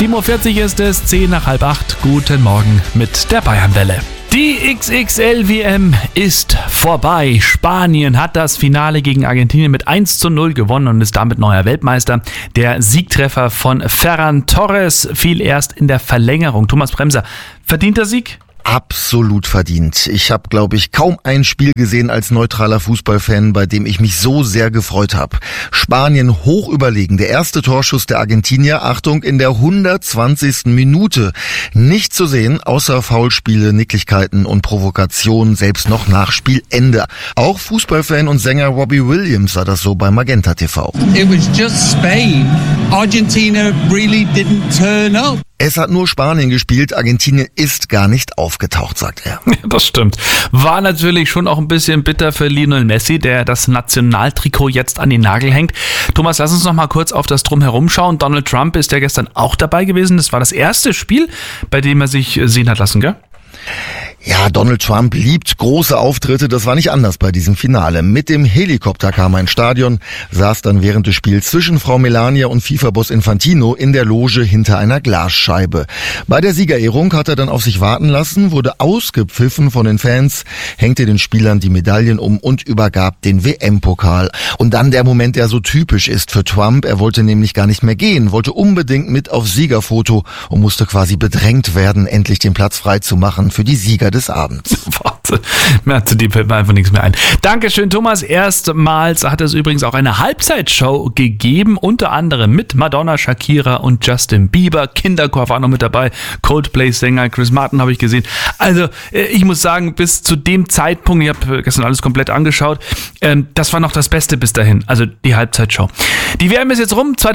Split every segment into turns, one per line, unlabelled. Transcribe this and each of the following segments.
7.40 Uhr ist es, 7:10. Guten Morgen mit der Bayernwelle. Die XXL-WM ist vorbei. Spanien hat das Finale gegen Argentinien mit 1:0 gewonnen und ist damit neuer Weltmeister. Der Siegtreffer von Ferran Torres fiel erst in der Verlängerung. Thomas Bremser, verdienter Sieg?
Absolut verdient. Ich habe, glaube ich, kaum ein Spiel gesehen als neutraler Fußballfan, bei dem ich mich so sehr gefreut habe. Spanien hoch überlegen. Der erste Torschuss der Argentinier, Achtung, in der 120. Minute. Nicht zu sehen, außer Foulspiele, Nicklichkeiten und Provokationen, selbst noch nach Spielende. Auch Fußballfan und Sänger Robbie Williams sah das so bei Magenta TV.
It was just Spain. Argentina really didn't turn up.
Es hat nur Spanien gespielt, Argentinien ist gar nicht aufgetaucht, sagt er.
Das stimmt. War natürlich schon auch ein bisschen bitter für Lionel Messi, der das Nationaltrikot jetzt an den Nagel hängt. Thomas, lass uns noch mal kurz auf das Drumherum schauen. Donald Trump ist ja gestern auch dabei gewesen. Das war das erste Spiel, bei dem er sich sehen hat lassen, gell?
Ja, Donald Trump liebt große Auftritte, das war nicht anders bei diesem Finale. Mit dem Helikopter kam er ins Stadion, saß dann während des Spiels zwischen Frau Melania und FIFA-Boss Infantino in der Loge hinter einer Glasscheibe. Bei der Siegerehrung hat er dann auf sich warten lassen, wurde ausgepfiffen von den Fans, hängte den Spielern die Medaillen um und übergab den WM-Pokal. Und dann der Moment, der so typisch ist für Trump, er wollte nämlich gar nicht mehr gehen, wollte unbedingt mit aufs Siegerfoto und musste quasi bedrängt werden, endlich den Platz frei zu machen für die Sieger des Abends.
Warte, zu dir fällt mir einfach nichts mehr ein. Dankeschön, Thomas. Erstmals hat es übrigens auch eine Halbzeitshow gegeben, unter anderem mit Madonna, Shakira und Justin Bieber. Kinderchor war noch mit dabei, Coldplay-Sänger Chris Martin habe ich gesehen. Also ich muss sagen, bis zu dem Zeitpunkt, ich habe gestern alles komplett angeschaut, das war noch das Beste bis dahin, also die Halbzeitshow. Die WM ist jetzt rum,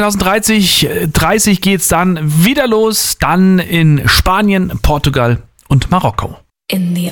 2030 geht's dann wieder los, dann in Spanien, Portugal und Marokko.
In the